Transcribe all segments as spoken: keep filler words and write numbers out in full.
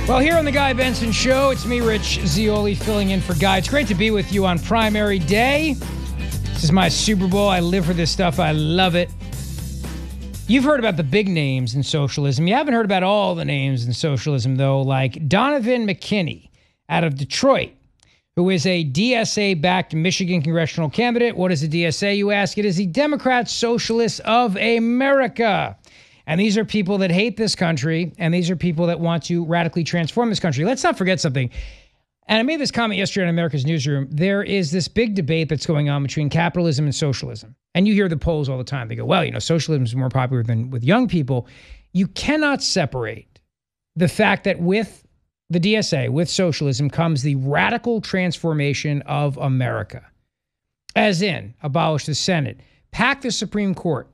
Well, here on the Guy Benson Show, it's me, Rich Zeoli, filling in for Guy. It's great to be with you on primary day. This is my Super Bowl. I live for this stuff. I love it. You've heard about the big names in socialism. You haven't heard about all the names in socialism, though, like Donovan McKinney out of Detroit, who is a D S A-backed Michigan congressional candidate. What is a D S A, you ask? It is the Democrat Socialists of America. And these are people that hate this country, and these are people that want to radically transform this country. Let's not forget something. And I made this comment yesterday on America's Newsroom. There is this big debate that's going on between capitalism and socialism. And you hear the polls all the time. They go, well, you know, socialism is more popular than with young people. You cannot separate the fact that with the D S A, with socialism, comes the radical transformation of America. As in, abolish the Senate, pack the Supreme Court,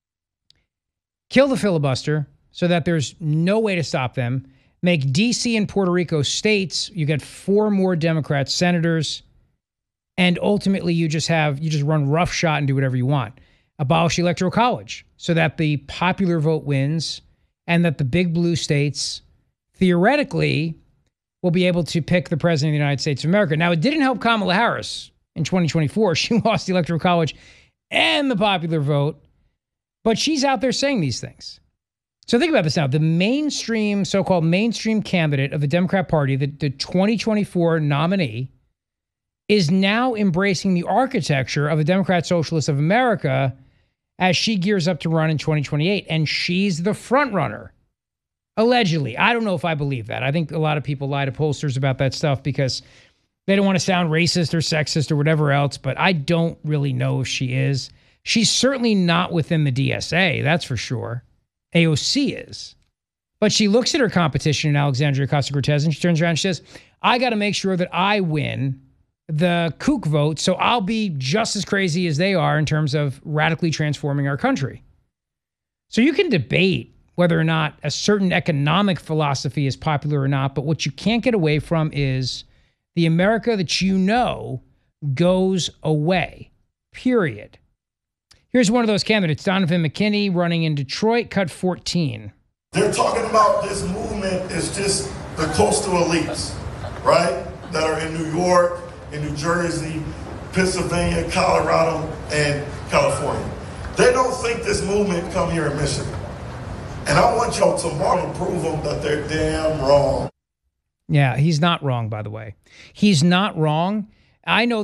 kill the filibuster so that there's no way to stop them. Make D C and Puerto Rico states. You get four more Democrat senators. And ultimately, you just have, you just run roughshod and do whatever you want. Abolish the Electoral College so that the popular vote wins and that the big blue states theoretically will be able to pick the president of the United States of America. Now, it didn't help Kamala Harris in twenty twenty-four. She lost the Electoral College and the popular vote. But she's out there saying these things. So think about this now. The mainstream, so-called mainstream candidate of the Democrat Party, the, the twenty twenty-four nominee, is now embracing the architecture of the Democrat Socialists of America as she gears up to run in twenty twenty-eight. And she's the front runner, allegedly. I don't know if I believe that. I think a lot of people lie to pollsters about that stuff because they don't want to sound racist or sexist or whatever else. But I don't really know if she is. She's certainly not within the D S A, that's for sure. A O C is. But she looks at her competition in Alexandria Ocasio-Cortez and she turns around and she says, I got to make sure that I win the kook vote, so I'll be just as crazy as they are in terms of radically transforming our country. So you can debate whether or not a certain economic philosophy is popular or not, but what you can't get away from is the America that you know goes away, period. Here's one of those candidates, Donovan McKinney, running in Detroit, cut fourteen. They're talking about this movement is just the coastal elites, right? That are in New York, in New Jersey, Pennsylvania, Colorado, and California. They don't think this movement come here in Michigan. And I want y'all tomorrow to prove them that they're damn wrong. Yeah, he's not wrong, by the way. He's not wrong. I know